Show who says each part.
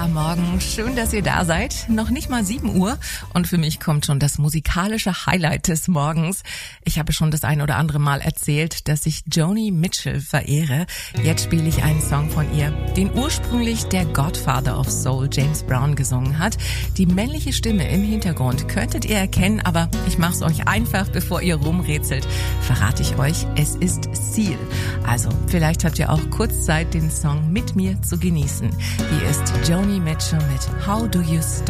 Speaker 1: Ja, morgen. Schön, dass ihr da seid. Noch nicht mal 7 Uhr und für mich kommt schon das musikalische Highlight des Morgens. Ich habe schon das ein oder andere Mal erzählt, dass ich Joni Mitchell verehre. Jetzt spiele ich einen Song von ihr, den ursprünglich der Godfather of Soul, James Brown, gesungen hat. Die männliche Stimme im Hintergrund könntet ihr erkennen, aber ich mache es euch einfach, bevor ihr rumrätselt. Verrate ich euch, es ist Seal. Also, vielleicht habt ihr auch kurz Zeit, den Song mit mir zu genießen. Hier ist Joni Mitchell mit How Do You Stop?